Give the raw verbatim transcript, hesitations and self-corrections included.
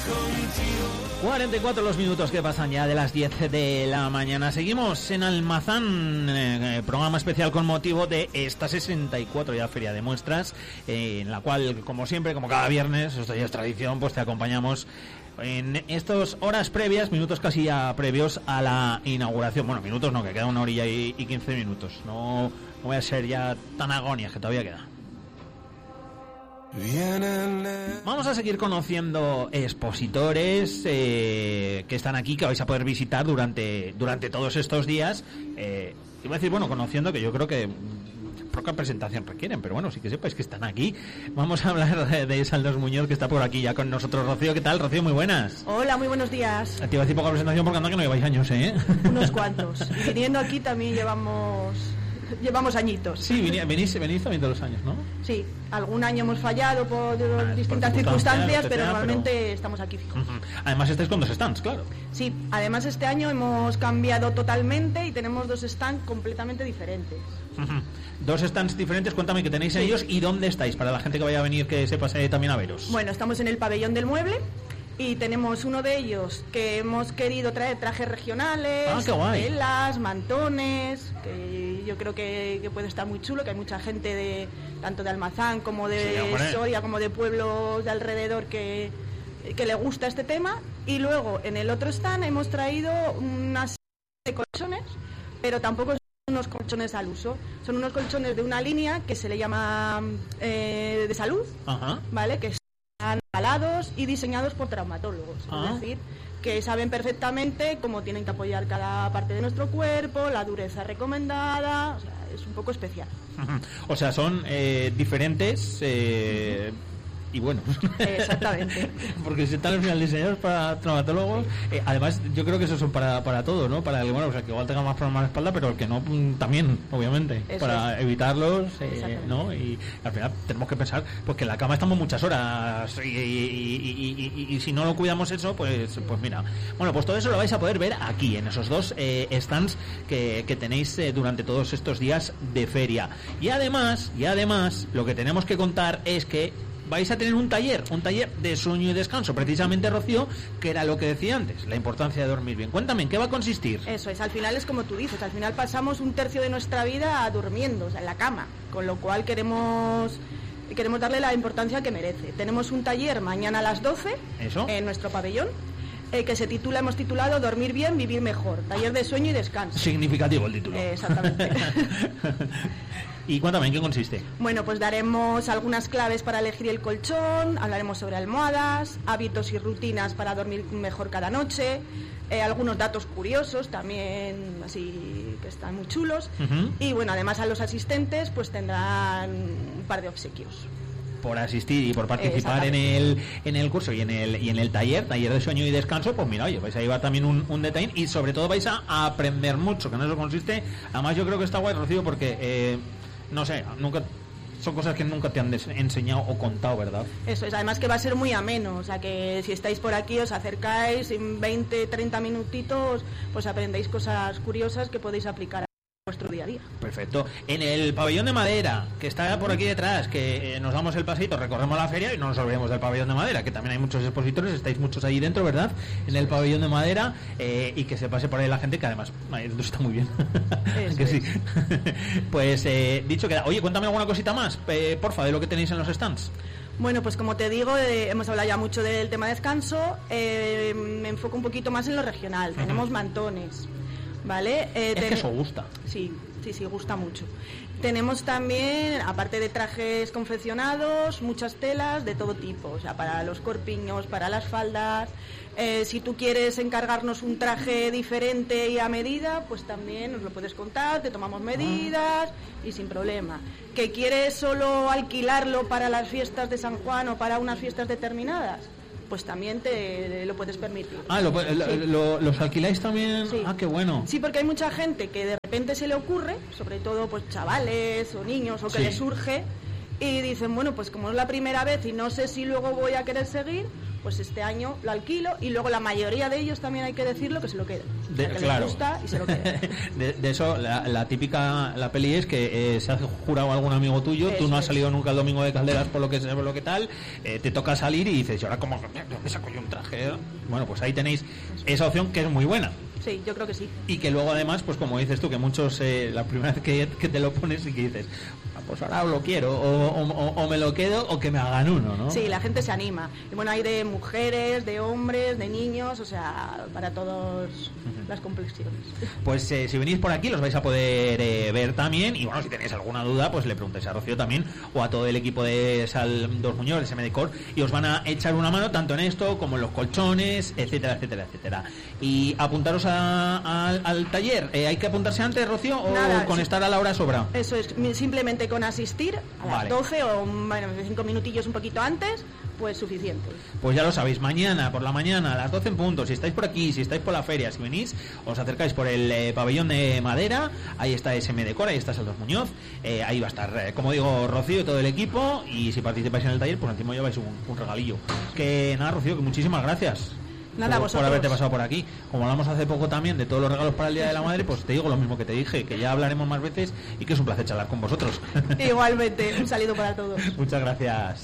cuarenta y cuatro los minutos que pasan ya de las diez de la mañana. Seguimos en Almazán, eh, programa especial con motivo de esta sesenta y cuatro ya Feria de Muestras, eh, en la cual, como siempre, como cada viernes, esto ya es tradición, pues te acompañamos en estas horas previas, minutos casi ya previos a la inauguración. Bueno, minutos no, que queda una horilla y, y quince minutos. No, no voy a ser ya tan agonia, que todavía queda. Vamos a seguir conociendo expositores eh, que están aquí, que vais a poder visitar durante durante todos estos días. Eh, iba a decir, bueno, conociendo, que yo creo que poca presentación requieren, pero bueno, sí que sepáis que están aquí. Vamos a hablar de, de Saldos Muñoz, que está por aquí ya con nosotros. Rocío, ¿qué tal? Rocío, muy buenas. Hola, muy buenos días. Te iba a decir poca presentación porque anda que no lleváis años, ¿eh? Unos cuantos. Viniendo aquí también llevamos... Llevamos añitos. Sí, venís, venís, venís también todos los años, ¿no? Sí, algún año hemos fallado por ah, distintas por circunstancias, pero sea, normalmente pero... estamos aquí fijos. Uh-huh. Además estáis con dos stands, claro. Sí, además este año hemos cambiado totalmente y tenemos dos stands completamente diferentes. Uh-huh. Dos stands diferentes, cuéntame qué tenéis en sí. ellos y dónde estáis, para la gente que vaya a venir, que se pase también a veros. Bueno, estamos en el pabellón del mueble. Y tenemos uno de ellos que hemos querido traer trajes regionales, ah, qué guay. telas, mantones, que yo creo que, que puede estar muy chulo, que hay mucha gente de tanto de Almazán como de sí, Soria, como de pueblos de alrededor que, que le gusta este tema. Y luego en el otro stand hemos traído una serie de colchones, pero tampoco son unos colchones al uso, son unos colchones de una línea que se le llama eh, de salud, Ajá. ¿vale? Que están avalados y diseñados por traumatólogos, ah. es decir, que saben perfectamente cómo tienen que apoyar cada parte de nuestro cuerpo, la dureza recomendada, o sea, es un poco especial. O sea, son eh, diferentes eh, y buenos. Exactamente. Porque si están al final diseñados para traumatólogos, eh, además yo creo que esos son para, para todo, ¿no? Para el, bueno, o sea, que igual tenga más problemas de espalda, pero el que no, también, obviamente, eso para es. evitarlos, eh, ¿no? Y al final tenemos que pensar, pues que en la cama estamos muchas horas y, y, y, y, y, y si no lo cuidamos eso, pues pues mira. Bueno, pues todo eso lo vais a poder ver aquí, en esos dos eh, stands que, que tenéis eh, durante todos estos días de feria. Y además, y además, lo que tenemos que contar es que vais a tener un taller, un taller de sueño y descanso, precisamente, Rocío, que era lo que decía antes, la importancia de dormir bien. Cuéntame, ¿en qué va a consistir? Eso es, al final es como tú dices, al final pasamos un tercio de nuestra vida durmiendo, o sea, en la cama, con lo cual queremos queremos darle la importancia que merece. Tenemos un taller mañana a las doce ¿Eso? en nuestro pabellón, eh, que se titula, hemos titulado Dormir bien, vivir mejor, taller de sueño y descanso. Significativo el título. Eh, exactamente. Y cuéntame, ¿en qué consiste? Bueno, pues daremos algunas claves para elegir el colchón, hablaremos sobre almohadas, hábitos y rutinas para dormir mejor cada noche, eh, algunos datos curiosos también, así que están muy chulos. Uh-huh. Y bueno, además a los asistentes pues tendrán un par de obsequios. Por asistir y por participar en el en el curso y en el y en el taller, taller de sueño y descanso, pues mira, oye, vais a llevar también un, un detalle y sobre todo vais a, a aprender mucho, que en eso consiste. Además yo creo que está guay, Rocío, porque eh, no sé, nunca son cosas que nunca te han des- enseñado o contado, ¿verdad? Eso es, además que va a ser muy ameno, o sea que si estáis por aquí os acercáis en veinte, treinta minutitos, pues aprendéis cosas curiosas que podéis aplicar a vuestro día a día. Perfecto. En el pabellón de madera, que está por aquí detrás, que eh, nos damos el paseito, recorremos la feria y no nos olvidemos del pabellón de madera, que también hay muchos expositores, estáis muchos ahí dentro, ¿verdad? En el pabellón de madera, eh, y que se pase por ahí la gente, que además ahí está muy bien. Que sí. Pues eh, dicho queda. Oye, cuéntame alguna cosita más, eh, porfa, de lo que tenéis en los stands. Bueno, pues como te digo, eh, hemos hablado ya mucho del tema de descanso, eh, me enfoco un poquito más en lo regional. Uh-huh. Tenemos mantones, ¿vale? Eh, es ten... que eso gusta. Sí, sí, sí, gusta mucho. Tenemos también, aparte de trajes confeccionados, muchas telas de todo tipo, o sea, para los corpiños, para las faldas. Eh, si tú quieres encargarnos un traje diferente y a medida, pues también nos lo puedes contar, te tomamos medidas y sin problema. ¿Que quieres solo alquilarlo para las fiestas de San Juan o para unas fiestas determinadas? Pues también te lo puedes permitir. Ah, ¿lo, lo, sí. lo, ¿los alquiláis también? Sí. Ah, qué bueno. Sí, porque hay mucha gente que de repente se le ocurre, sobre todo pues chavales o niños, o que sí. les surge, y dicen, bueno, pues como es la primera vez y no sé si luego voy a querer seguir, pues este año lo alquilo, y luego la mayoría de ellos también hay que decirlo que se lo queden. De, o sea, que claro. les gusta y se lo queden. de, de eso, la, la típica, la peli es que eh, se ha jurado algún amigo tuyo, eso tú no has salido es. nunca el domingo de Calderas por lo que por lo que tal, eh, te toca salir y dices, ¿y ahora cómo me saco yo un traje? Bueno, pues ahí tenéis esa opción que es muy buena. Sí, yo creo que sí. Y que luego además, pues como dices tú, que muchos, eh, la primera vez que, que te lo pones y que dices, ah, pues ahora lo quiero, o, o, o me lo quedo, o que me hagan uno, ¿no? Sí, la gente se anima. Y bueno, hay de mujeres, de hombres, de niños, o sea, para todas uh-huh. las complexiones. Pues eh, si venís por aquí los vais a poder eh, ver también, y bueno, si tenéis alguna duda, pues le preguntáis a Rocío también, o a todo el equipo de Sal dos Muñoz, de S M Decor, y os van a echar una mano tanto en esto, como en los colchones, etcétera, etcétera, etcétera. Y apuntaros a A, al, al taller, eh, ¿hay que apuntarse antes, Rocío, o Nada, con sí. estar a la hora sobra? Eso es, simplemente con asistir a las vale. doce o bueno, cinco minutillos un poquito antes, pues suficiente. Pues ya lo sabéis, mañana por la mañana a las doce en punto, si estáis por aquí, si estáis por la feria, si venís, os acercáis por el eh, pabellón de madera, ahí está S M Decor, ahí está Sal dos Muñoz, eh, ahí va a estar, eh, como digo, Rocío y todo el equipo, y si participáis en el taller, pues encima lleváis un, un regalillo. Que nada, Rocío, que muchísimas gracias. Nada, por, vosotros. por haberte pasado por aquí. Como hablamos hace poco también de todos los regalos para el Día de la Madre, pues te digo lo mismo que te dije, que ya hablaremos más veces y que es un placer charlar con vosotros. Igualmente, un saludo para todos. Muchas gracias.